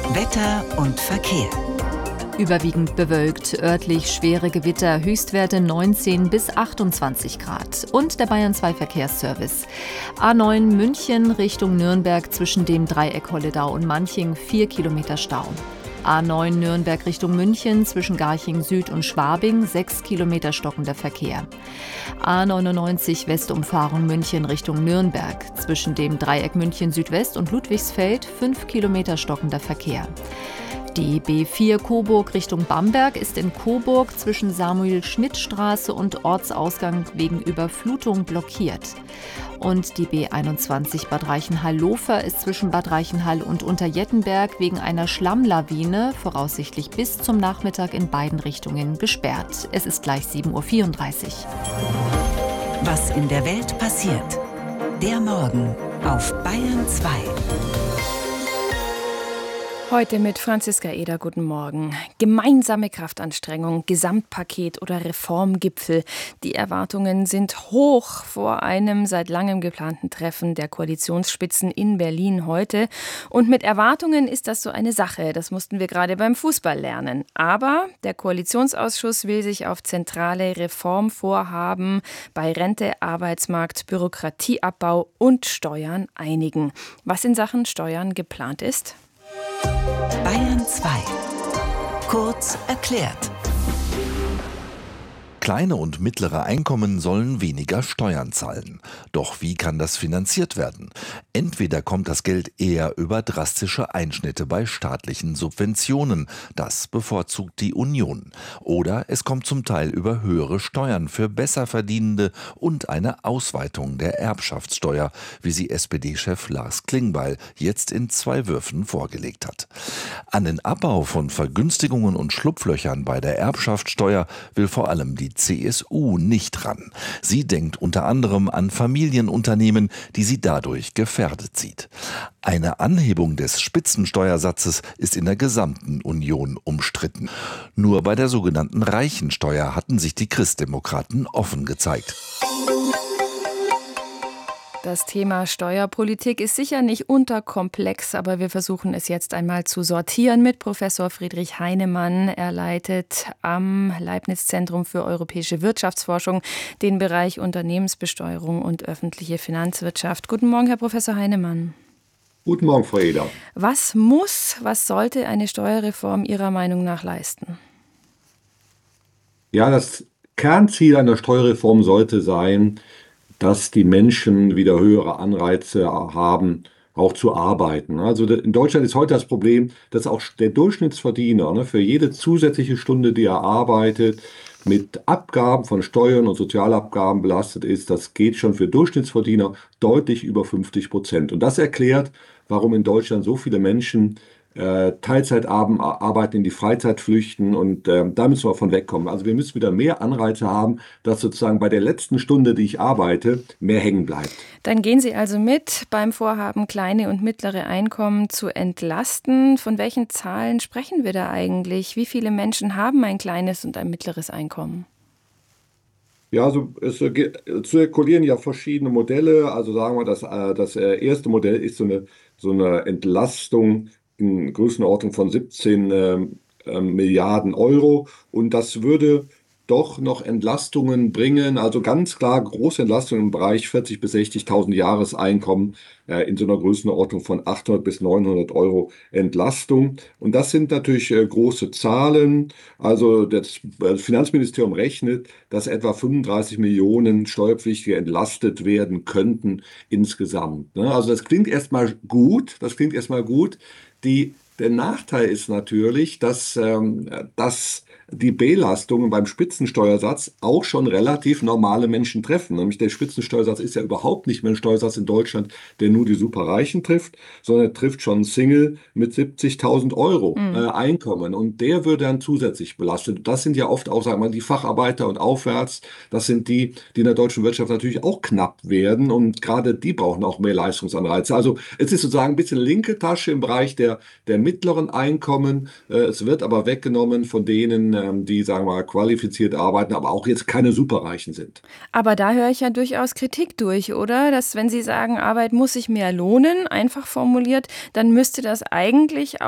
Wetter und Verkehr. Überwiegend bewölkt, örtlich schwere Gewitter, Höchstwerte 19 bis 28 Grad. Und der Bayern 2 Verkehrsservice. A9 München Richtung Nürnberg zwischen dem Dreieck Holledau und Manching 4 Kilometer Stau. A9 Nürnberg Richtung München zwischen Garching Süd und Schwabing 6 Kilometer stockender Verkehr. A99 Westumfahrung München Richtung Nürnberg zwischen dem Dreieck München Südwest und Ludwigsfeld 5 Kilometer stockender Verkehr. Die B4 Coburg Richtung Bamberg ist in Coburg zwischen Samuel-Schmidt-Straße und Ortsausgang wegen Überflutung blockiert. Und die B21 Bad Reichenhall-Lofer ist zwischen Bad Reichenhall und Unterjettenberg wegen einer Schlammlawine voraussichtlich bis zum Nachmittag in beiden Richtungen gesperrt. Es ist gleich 7:34 Uhr. Was in der Welt passiert. Der Morgen auf Bayern 2. Heute mit Franziska Eder, guten Morgen. Gemeinsame Kraftanstrengung, Gesamtpaket oder Reformgipfel. Die Erwartungen sind hoch vor einem seit langem geplanten Treffen der Koalitionsspitzen in Berlin heute. Und mit Erwartungen ist das so eine Sache. Das mussten wir gerade beim Fußball lernen. Aber der Koalitionsausschuss will sich auf zentrale Reformvorhaben bei Rente, Arbeitsmarkt, Bürokratieabbau und Steuern einigen. Was in Sachen Steuern geplant ist? Bayern 2. Kurz erklärt. Kleine und mittlere Einkommen sollen weniger Steuern zahlen. Doch wie kann das finanziert werden? Entweder kommt das Geld eher über drastische Einschnitte bei staatlichen Subventionen. Das bevorzugt die Union. Oder es kommt zum Teil über höhere Steuern für Besserverdienende und eine Ausweitung der Erbschaftssteuer, wie sie SPD-Chef Lars Klingbeil jetzt in 2 Würfen vorgelegt hat. An den Abbau von Vergünstigungen und Schlupflöchern bei der Erbschaftssteuer will vor allem die CSU nicht ran. Sie denkt unter anderem an Familienunternehmen, die sie dadurch gefährdet sieht. Eine Anhebung des Spitzensteuersatzes ist in der gesamten Union umstritten. Nur bei der sogenannten Reichensteuer hatten sich die Christdemokraten offen gezeigt. Das Thema Steuerpolitik ist sicher nicht unterkomplex, aber wir versuchen es jetzt einmal zu sortieren mit Professor Friedrich Heinemann. Er leitet am Leibniz-Zentrum für europäische Wirtschaftsforschung den Bereich Unternehmensbesteuerung und öffentliche Finanzwirtschaft. Guten Morgen, Herr Professor Heinemann. Guten Morgen, Frau Eder. Was sollte eine Steuerreform Ihrer Meinung nach leisten? Ja, das Kernziel einer Steuerreform sollte sein, dass die Menschen wieder höhere Anreize haben, auch zu arbeiten. Also in Deutschland ist heute das Problem, dass auch der Durchschnittsverdiener für jede zusätzliche Stunde, die er arbeitet, mit Abgaben von Steuern und Sozialabgaben belastet ist. Das geht schon für Durchschnittsverdiener deutlich über 50%. Und das erklärt, warum in Deutschland so viele Menschen Teilzeit arbeiten, in die Freizeit flüchten, und da müssen wir von wegkommen. Also wir müssen wieder mehr Anreize haben, dass sozusagen bei der letzten Stunde, die ich arbeite, mehr hängen bleibt. Dann gehen Sie also mit beim Vorhaben, kleine und mittlere Einkommen zu entlasten. Von welchen Zahlen sprechen wir da eigentlich? Wie viele Menschen haben ein kleines und ein mittleres Einkommen? Ja, also es zirkulieren ja verschiedene Modelle. Also sagen wir, das erste Modell ist so eine Entlastung in Größenordnung von 17 Milliarden Euro. Und das würde doch noch Entlastungen bringen, also ganz klar große Entlastungen im Bereich 40.000 bis 60.000 Jahreseinkommen in so einer Größenordnung von 800 bis 900 Euro Entlastung. Und das sind natürlich große Zahlen. Also das Finanzministerium rechnet, dass etwa 35 Millionen Steuerpflichtige entlastet werden könnten insgesamt. Also das klingt erstmal gut. Der Nachteil ist natürlich, dass die Belastungen beim Spitzensteuersatz auch schon relativ normale Menschen treffen. Nämlich der Spitzensteuersatz ist ja überhaupt nicht mehr ein Steuersatz in Deutschland, der nur die Superreichen trifft, sondern er trifft schon einen Single mit 70.000 Euro Einkommen. Und der wird dann zusätzlich belastet. Das sind ja oft auch, sagen wir mal, die Facharbeiter und aufwärts. Das sind die in der deutschen Wirtschaft natürlich auch knapp werden. Und gerade die brauchen auch mehr Leistungsanreize. Also es ist sozusagen ein bisschen linke Tasche im Bereich der mittleren Einkommen. Es wird aber weggenommen von denen, die, sagen wir mal, qualifiziert arbeiten, aber auch jetzt keine Superreichen sind. Aber da höre ich ja durchaus Kritik durch, oder? Dass, wenn Sie sagen, Arbeit muss sich mehr lohnen, einfach formuliert, dann müsste das eigentlich